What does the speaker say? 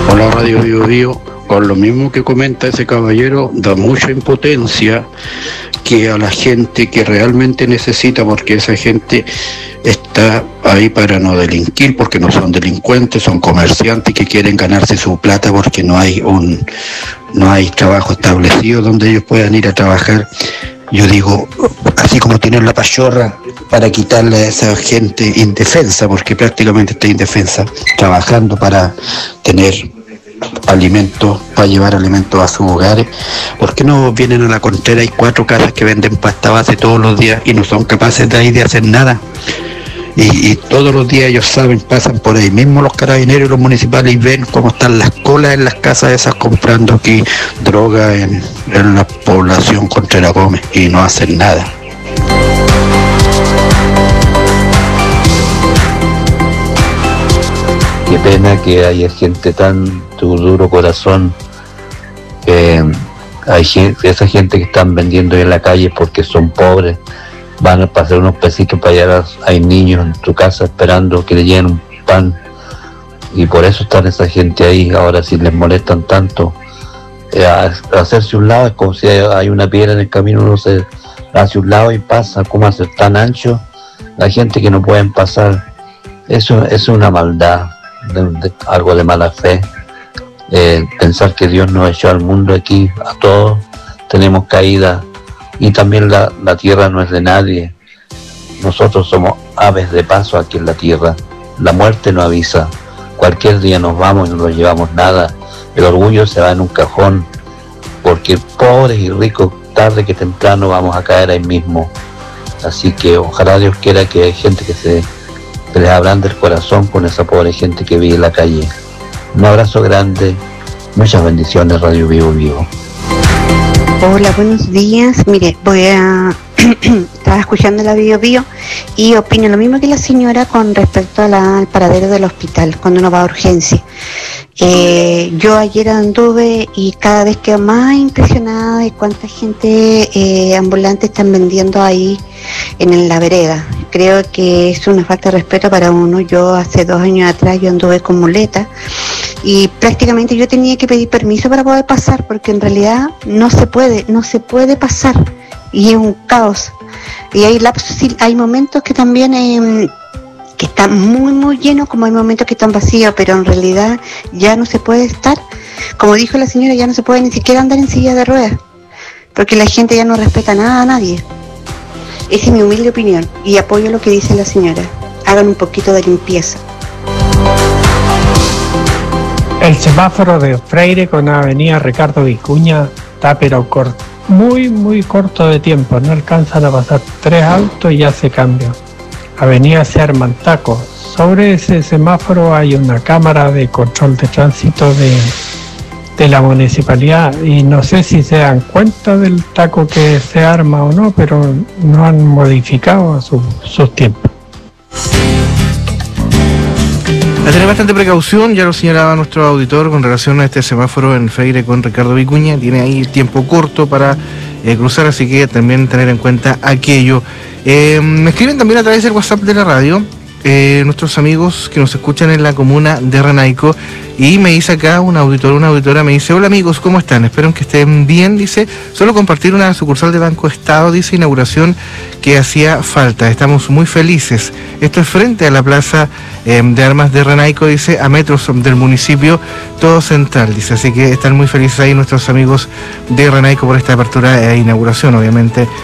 Hola Radio Bio Bio, con lo mismo que comenta ese caballero, da mucha impotencia que a la gente que realmente necesita, porque esa gente está ahí para no delinquir, porque no son delincuentes, son comerciantes que quieren ganarse su plata porque no hay trabajo establecido donde ellos puedan ir a trabajar. Yo digo, así como tienen la pachorra para quitarle a esa gente indefensa, porque prácticamente está indefensa, trabajando para tener alimentos, para llevar alimentos a sus hogares, ¿por qué no vienen a la Contreras? Hay 4 casas que venden pasta base todos los días y no son capaces de ahí de hacer nada. Y todos los días ellos saben, pasan por ahí mismo los carabineros y los municipales y ven cómo están las colas en las casas esas comprando aquí droga en la población Contreras Gómez y no hacen nada. Qué pena que haya gente tan duro corazón, esa gente que están vendiendo en la calle porque son pobres, van a pasar unos pesitos para allá, hay niños en tu casa esperando que le lleguen un pan, y por eso están esa gente ahí. Ahora si les molestan tanto, hacerse un lado, es como si hay una piedra en el camino, uno se hace un lado y pasa. ¿Cómo hacer tan ancho? La gente que no pueden pasar, eso es una maldad, algo de mala fe. Pensar que Dios nos echó al mundo aquí, a todos tenemos caída, y también la tierra no es de nadie. Nosotros somos aves de paso aquí en la tierra. La muerte no avisa, cualquier día nos vamos y no nos llevamos nada. El orgullo se va en un cajón, porque pobres y ricos, tarde que temprano vamos a caer ahí mismo. Así que ojalá Dios quiera que hay gente que les ablande el corazón con esa pobre gente que vive en la calle. Un abrazo grande, muchas bendiciones, Radio Vivo Vivo. Hola, buenos días. Mire, estaba escuchando la Bio Bio y opino lo mismo que la señora con respecto al paradero del hospital cuando uno va a urgencia. Yo ayer anduve y cada vez quedo más impresionada de cuánta gente ambulante están vendiendo ahí en la vereda. Creo que es una falta de respeto para uno. Yo hace 2 años atrás yo anduve con muleta y prácticamente yo tenía que pedir permiso para poder pasar, porque en realidad no se puede pasar y es un caos. Y hay momentos que también que están muy muy llenos, como hay momentos que están vacíos, pero en realidad ya no se puede estar, como dijo la señora, ya no se puede ni siquiera andar en silla de ruedas, porque la gente ya no respeta nada a nadie. Esa es mi humilde opinión y apoyo lo que dice la señora. Hagan un poquito de limpieza. El semáforo de Freire con Avenida Ricardo Vicuña está pero muy corto de tiempo, no alcanzan a pasar 3 autos y ya se cambia. Avenida se arman tacos. Sobre ese semáforo hay una cámara de control de tránsito de la municipalidad y no sé si se dan cuenta del taco que se arma o no, pero no han modificado sus tiempos. A tener bastante precaución, ya lo señalaba nuestro auditor con relación a este semáforo en Freire con Ricardo Vicuña, tiene ahí tiempo corto para cruzar, así que también tener en cuenta aquello. Me escriben también a través del WhatsApp de la radio nuestros amigos que nos escuchan en la comuna de Renaico, y me dice acá una auditora me dice: hola amigos, ¿cómo están? Espero que estén bien. Dice, solo compartir una sucursal de Banco Estado, dice, inauguración que hacía falta, estamos muy felices. Esto es frente a la plaza de armas de Renaico, dice, a metros del municipio, todo central, dice, así que están muy felices ahí nuestros amigos de Renaico por esta apertura e inauguración, obviamente